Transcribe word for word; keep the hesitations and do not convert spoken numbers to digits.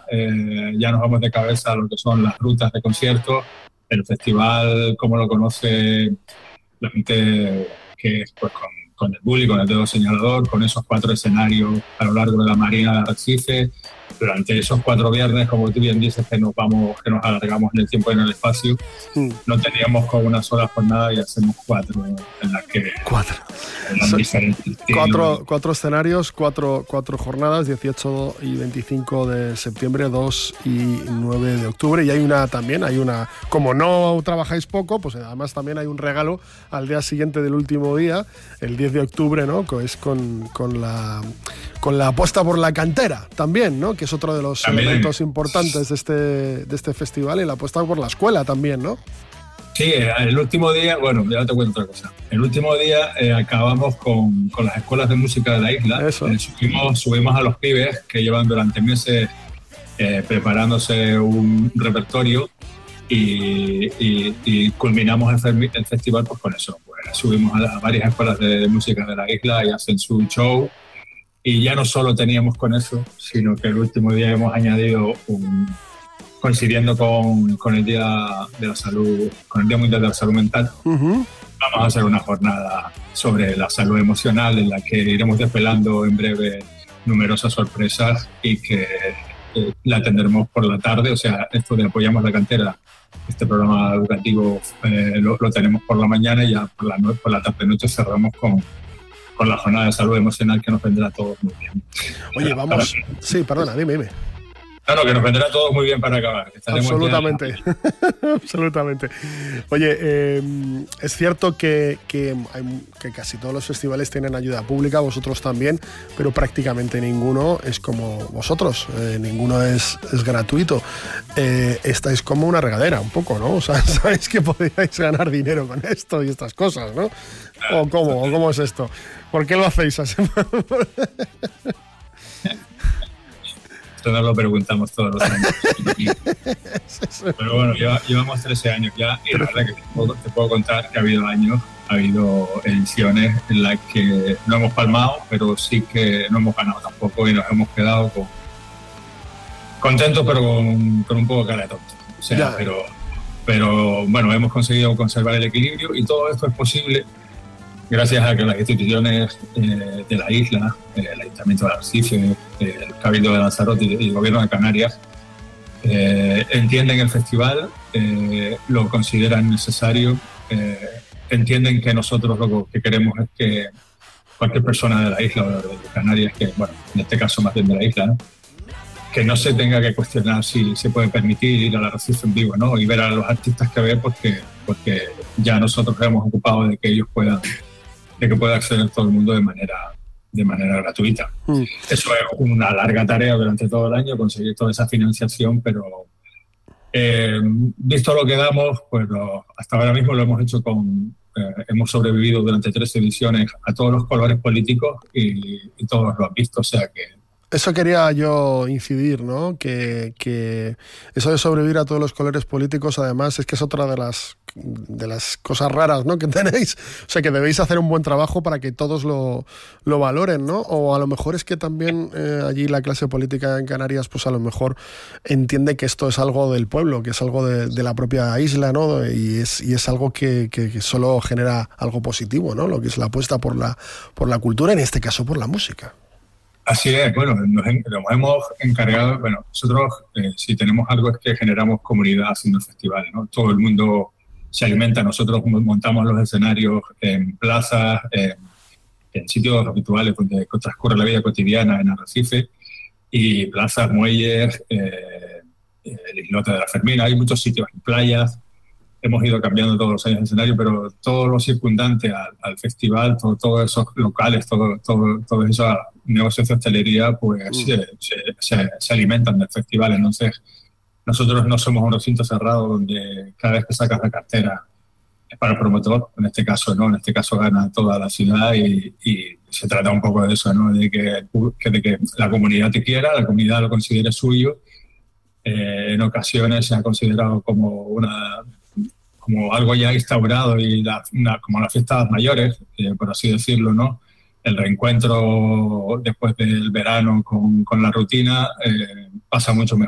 eh, ya nos vamos de cabeza a lo que son las rutas de conciertos. El festival, como lo conoce la gente, que es pues, con, con el bully, con el dedo señalador, con esos cuatro escenarios a lo largo de la Marina de Arrecife. Durante esos cuatro viernes, como tú bien dices, que nos vamos, que nos alargamos en el tiempo y en el espacio, mm. no teníamos con una sola jornada y hacemos cuatro en las que cuatro, cuatro, cuatro escenarios, cuatro, cuatro jornadas, dieciocho y veinticinco de septiembre, dos y nueve de octubre, y hay una también, hay una, como no trabajáis poco, pues además también hay un regalo al día siguiente del último día, el diez de octubre, ¿no? Que es con, con la con la apuesta por la cantera también, ¿no? Que es otro de los también. elementos importantes de este, de este festival, y la apuesta por la escuela también, ¿no? Sí, el último día, bueno, ya te cuento otra cosa. El último día eh, acabamos con, con las escuelas de música de la isla. Eso. Eh, subimos, subimos a los pibes que llevan durante meses eh, preparándose un repertorio y, y, y culminamos el, el festival pues, con eso. Pues, subimos a, a varias escuelas de, de música de la isla y hacen su show. Y ya no solo teníamos con eso, sino que el último día hemos añadido, un, coincidiendo con, con el Día de la Salud, con el Día Mundial de la Salud Mental, uh-huh. vamos a hacer una jornada sobre la salud emocional en la que iremos desvelando en breve numerosas sorpresas y que eh, la tendremos por la tarde. O sea, esto de Apoyamos la Cantera, este programa educativo eh, lo, lo tenemos por la mañana y ya por la, no, por la tarde-noche cerramos con con la jornada de salud emocional, que nos vendrá a todos muy bien. Oye, vamos... Para... Sí, perdona, dime, dime. Claro, que nos vendrá a todos muy bien para acabar. Absolutamente, absolutamente. Oye, eh, es cierto que, que, hay, que casi todos los festivales tienen ayuda pública, vosotros también, pero prácticamente ninguno es como vosotros, eh, ninguno es, es gratuito. Eh, estáis como una regadera, un poco, ¿no? O sea, sabéis que podríais ganar dinero con esto y estas cosas, ¿no? ¿O cómo, o cómo es esto? ¿Por qué lo hacéis así? Esto nos lo preguntamos todos los años. Pero bueno, lleva, llevamos trece años ya y la verdad que te puedo, te puedo contar que ha habido años, ha habido ediciones en las que no hemos palmado, pero sí que no hemos ganado tampoco y nos hemos quedado con, contentos, pero con, con un poco de cara de tonto. O sea, pero, pero bueno, hemos conseguido conservar el equilibrio y todo esto es posible gracias a que las instituciones eh, de la isla, eh, el Ayuntamiento de Arrecife, eh, el Cabildo de Lanzarote y, y el Gobierno de Canarias eh, entienden el festival, eh, lo consideran necesario, eh, entienden que nosotros lo que queremos es que cualquier persona de la isla o de Canarias, que bueno, en este caso más bien de la isla, ¿no? Que no se tenga que cuestionar si se puede permitir ir al Arrecife en vivo, ¿no? Y ver a los artistas que ve, porque, porque ya nosotros hemos ocupado de que ellos puedan de que pueda acceder todo el mundo de manera, de manera gratuita. Mm. Eso es una larga tarea durante todo el año, conseguir toda esa financiación, pero eh, visto lo que damos, pues lo, hasta ahora mismo lo hemos hecho con... Eh, hemos sobrevivido durante tres ediciones a todos los colores políticos y, y todos lo han visto, o sea que... Eso quería yo incidir, ¿no? Que, que eso de sobrevivir a todos los colores políticos, además, es que es otra de las de las cosas raras, ¿no? Que tenéis. O sea, que debéis hacer un buen trabajo para que todos lo, lo valoren, ¿no? O a lo mejor es que también eh, allí la clase política en Canarias, pues a lo mejor entiende que esto es algo del pueblo, que es algo de, de la propia isla, ¿no? Y es, y es algo que, que, que solo genera algo positivo, ¿no? Lo que es la apuesta por la, por la cultura, en este caso por la música. Así es, bueno, nos, nos hemos encargado, bueno, nosotros eh, si tenemos algo es que generamos comunidad haciendo el festival, ¿no? Todo el mundo se alimenta, nosotros montamos los escenarios en plazas, en, en sitios habituales donde transcurre la vida cotidiana en Arrecife, y plazas, muelles, eh, el islote de la Fermina, hay muchos sitios en playas. Hemos ido cambiando todos los años de escenario, pero todo lo circundante al, al festival, todo, todos esos locales, todo, todo, todos esos negocios de hostelería, pues mm. se, se, se, se alimentan del festival. Entonces, nosotros no somos un recinto cerrado donde cada vez que sacas la cartera es para el promotor. En este caso, no, en este caso gana toda la ciudad y, y se trata un poco de eso, ¿no? De que, de que la comunidad te quiera, la comunidad lo considere suyo. Eh, en ocasiones se ha considerado como una... como algo ya instaurado y la, una, como las fiestas mayores, eh, por así decirlo, ¿no? El reencuentro después del verano con, con la rutina eh, pasa mucho mejor